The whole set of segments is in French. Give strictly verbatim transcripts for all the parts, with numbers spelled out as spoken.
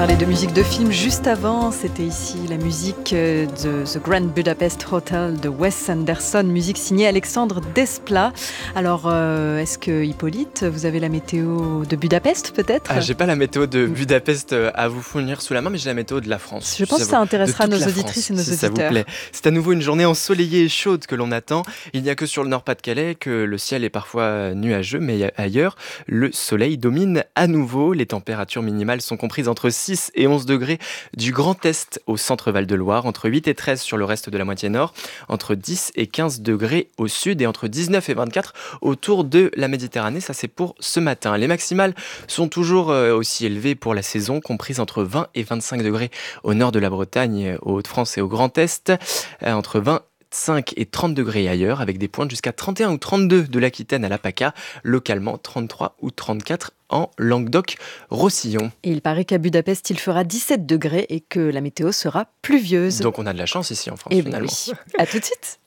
parlait de musique de film juste avant. C'était ici la musique de The Grand Budapest Hotel de Wes Anderson, musique signée Alexandre Desplat. Alors, euh, est-ce que Hippolyte, vous avez la météo de Budapest peut-être ? Ah, j'ai pas la météo de Budapest à vous fournir sous la main, mais j'ai la météo de la France. Je pense que ça intéressera nos auditrices France, et nos si auditeurs. Ça vous plaît. C'est à nouveau une journée ensoleillée et chaude que l'on attend. Il n'y a que sur le Nord-Pas-de-Calais que le ciel est parfois nuageux, mais ailleurs, le soleil domine à nouveau. Les températures minimales sont comprises entre six et onze degrés du Grand Est au centre Val-de-Loire, entre huit et treize sur le reste de la moitié nord, entre dix et quinze degrés au sud et entre dix-neuf et vingt-quatre autour de la Méditerranée. Ça, c'est pour ce matin. Les maximales sont toujours aussi élevées pour la saison, comprises entre vingt et vingt-cinq degrés au nord de la Bretagne, aux Hauts-de-France et au Grand Est, entre vingt cinq et trente degrés ailleurs, avec des pointes jusqu'à trente et un ou trente-deux de l'Aquitaine à la PACA, localement trente-trois ou trente-quatre en Languedoc-Roussillon. Et il paraît qu'à Budapest, il fera dix-sept degrés et que la météo sera pluvieuse. Donc on a de la chance ici en France, et finalement. Oui. À tout de suite.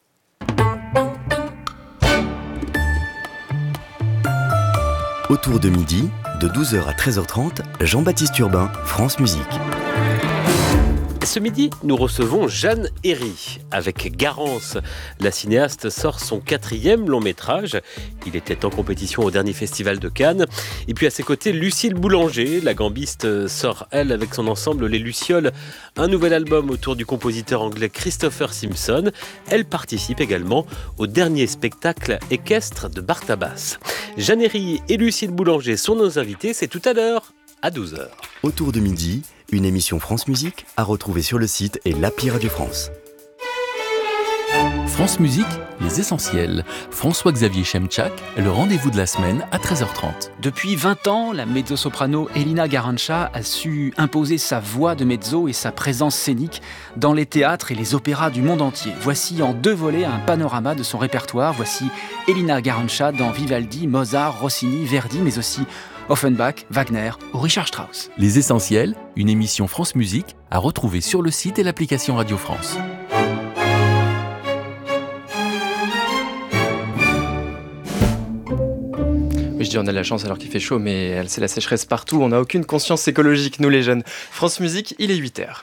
Autour de midi, de douze heures à treize heures trente, Jean-Baptiste Urbain, France Musique. Ce midi, nous recevons Jeanne Herry. Avec Garance, la cinéaste sort son quatrième long métrage. Il était en compétition au dernier festival de Cannes. Et puis à ses côtés, Lucille Boulanger, la gambiste, sort elle avec son ensemble Les Lucioles, un nouvel album autour du compositeur anglais Christopher Simpson. Elle participe également au dernier spectacle équestre de Bartabas. Jeanne Herry et Lucille Boulanger sont nos invités. C'est tout à l'heure à douze heures. Autour de midi, une émission France Musique à retrouver sur le site et l'appli Radio France. France Musique, les essentiels. François-Xavier Chemchak, le rendez-vous de la semaine à treize heures trente. Depuis vingt ans, la mezzo-soprano Elina Garanca a su imposer sa voix de mezzo et sa présence scénique dans les théâtres et les opéras du monde entier. Voici en deux volets un panorama de son répertoire. Voici Elina Garanca dans Vivaldi, Mozart, Rossini, Verdi, mais aussi Offenbach, Wagner ou Richard Strauss. Les essentiels, une émission France Musique à retrouver sur le site et l'application Radio France. Oui, je dis on a de la chance alors qu'il fait chaud, mais c'est la sécheresse partout. On n'a aucune conscience écologique, nous les jeunes. France Musique, il est huit heures.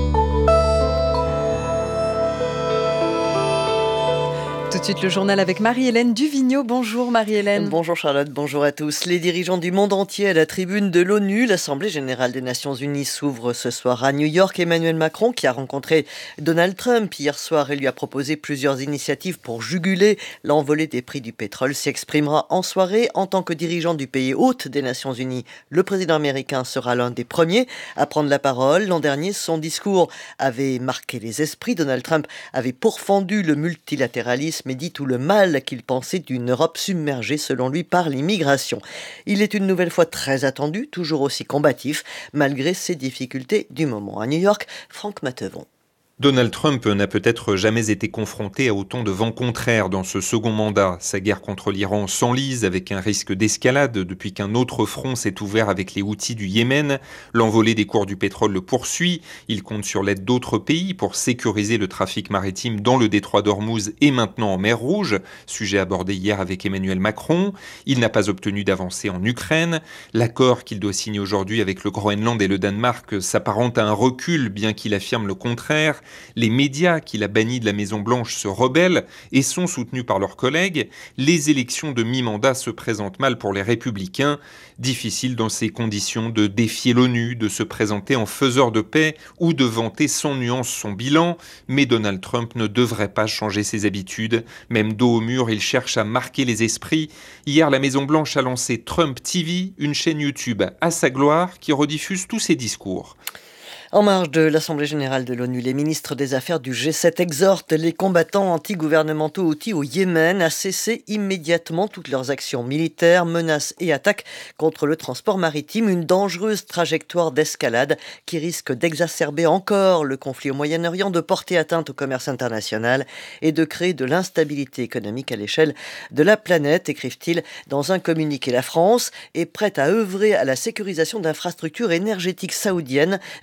Tout de suite le journal avec Marie-Hélène Duvigneau. Bonjour Marie-Hélène. Bonjour Charlotte, bonjour à tous. Les dirigeants du monde entier à la tribune de l'ONU. L'Assemblée générale des Nations unies s'ouvre ce soir à New York. Emmanuel Macron, qui a rencontré Donald Trump hier soir et lui a proposé plusieurs initiatives pour juguler l'envolée des prix du pétrole, s'exprimera en soirée en tant que dirigeant du pays hôte des Nations unies. Le président américain sera l'un des premiers à prendre la parole. L'an dernier, son discours avait marqué les esprits. Donald Trump avait pourfendu le multilatéralisme mais dit tout le mal qu'il pensait d'une Europe submergée, selon lui, par l'immigration. Il est une nouvelle fois très attendu, toujours aussi combatif, malgré ses difficultés du moment. À New York, Franck Matevon. Donald Trump n'a peut-être jamais été confronté à autant de vents contraires dans ce second mandat. Sa guerre contre l'Iran s'enlise avec un risque d'escalade depuis qu'un autre front s'est ouvert avec les Houthis du Yémen. L'envolée des cours du pétrole le poursuit. Il compte sur l'aide d'autres pays pour sécuriser le trafic maritime dans le détroit d'Ormuz et maintenant en mer Rouge, sujet abordé hier avec Emmanuel Macron. Il n'a pas obtenu d'avancée en Ukraine. L'accord qu'il doit signer aujourd'hui avec le Groenland et le Danemark s'apparente à un recul, bien qu'il affirme le contraire. Les médias qu'il a bannis de la Maison-Blanche se rebellent et sont soutenus par leurs collègues. Les élections de mi-mandat se présentent mal pour les Républicains. Difficile dans ces conditions de défier l'ONU, de se présenter en faiseur de paix ou de vanter sans nuance son bilan. Mais Donald Trump ne devrait pas changer ses habitudes. Même dos au mur, il cherche à marquer les esprits. Hier, la Maison-Blanche a lancé Trump T V, une chaîne YouTube à sa gloire qui rediffuse tous ses discours. En marge de l'Assemblée générale de l'ONU, les ministres des Affaires du G sept exhortent les combattants anti-gouvernementaux houthis au Yémen à cesser immédiatement toutes leurs actions militaires, menaces et attaques contre le transport maritime, une dangereuse trajectoire d'escalade qui risque d'exacerber encore le conflit au Moyen-Orient, de porter atteinte au commerce international et de créer de l'instabilité économique à l'échelle de la planète, écrivent-ils dans un communiqué. La France est prête à œuvrer à la sécurisation d'infrastructures énergétiques saoudiennes visées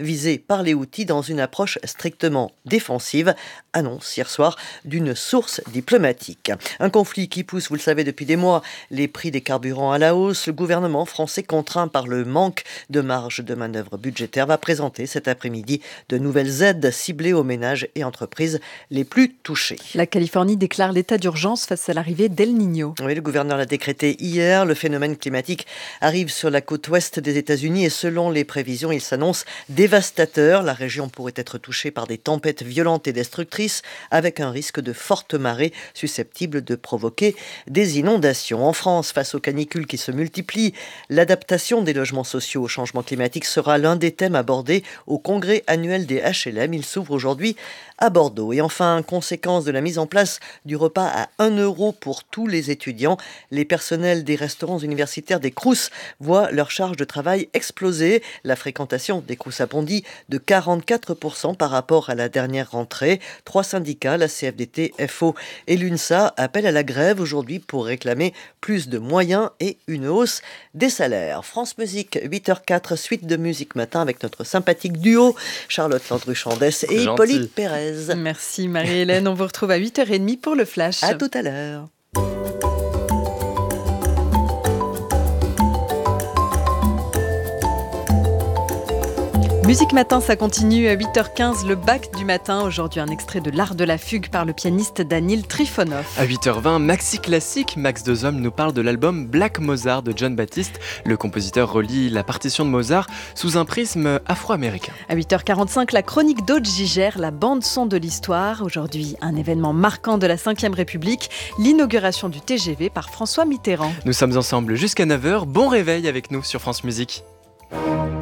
par les Houthis dans une approche strictement défensive, annonce hier soir d'une source diplomatique. Un conflit qui pousse, vous le savez, depuis des mois, les prix des carburants à la hausse. Le gouvernement français, contraint par le manque de marge de manœuvre budgétaire, va présenter cet après-midi de nouvelles aides ciblées aux ménages et entreprises les plus touchés. La Californie déclare l'état d'urgence face à l'arrivée d'El Niño. Oui, le gouverneur l'a décrété hier. Le phénomène climatique arrive sur la côte ouest des États-Unis et selon les prévisions, il s'annonce dévastateur. La région pourrait être touchée par des tempêtes violentes et destructrices avec un risque de fortes marées susceptibles de provoquer des inondations. En France, face aux canicules qui se multiplient, l'adaptation des logements sociaux au changement climatique sera l'un des thèmes abordés au congrès annuel des H L M. Il s'ouvre aujourd'hui à Bordeaux. Et enfin, conséquence de la mise en place du repas à un euro pour tous les étudiants, les personnels des restaurants universitaires des Crous voient leur charge de travail exploser. La fréquentation des Crous a bondi de quarante-quatre pour cent par rapport à la dernière rentrée. Trois syndicats, la C F D T, F O et l'UNSA, appellent à la grève aujourd'hui pour réclamer plus de moyens et une hausse des salaires. France Musique, huit heures quatre, suite de Musique Matin avec notre sympathique duo, Charlotte Landru-Chandès et Hippolyte Pérez. Merci Marie-Hélène, on vous retrouve à huit heures trente pour le Flash. À tout à l'heure. Musique Matin, ça continue à huit heures quinze, le bac du matin. Aujourd'hui, un extrait de L'Art de la Fugue par le pianiste Daniil Trifonov. À huit heures vingt, Maxi Classique, Max Dezhomme nous parle de l'album Black Mozart de John Baptiste. Le compositeur relie la partition de Mozart sous un prisme afro-américain. À huit heures quarante-cinq, la chronique d'Aude Gigère, la bande-son de l'histoire. Aujourd'hui, un événement marquant de la cinquième République, l'inauguration du T G V par François Mitterrand. Nous sommes ensemble jusqu'à neuf heures. Bon réveil avec nous sur France Musique.